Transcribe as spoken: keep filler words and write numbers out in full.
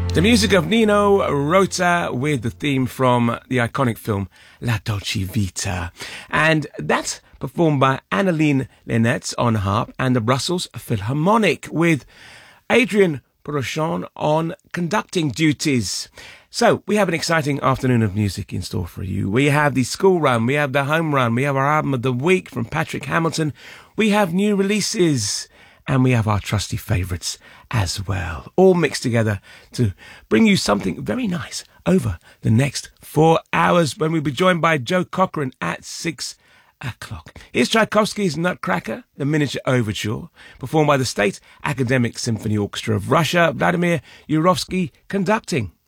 The music of Nino Rota with the theme from the iconic film La Dolce Vita. And that's performed by Annaline Linnet on harp and the Brussels Philharmonic with Adrian Brochon on conducting duties. So we have an exciting afternoon of music in store for you. We have the school run, we have the home run, we have our album of the week from Patrick Hamilton, we have new releases, and we have our trusty favourites as well, all mixed together to bring you something very nice over the next four hours when we'll be joined by Joe Cochran at six o'clock. Here's Tchaikovsky's Nutcracker, the miniature overture, performed by the State Academic Symphony Orchestra of Russia, Vladimir Yurovsky conducting.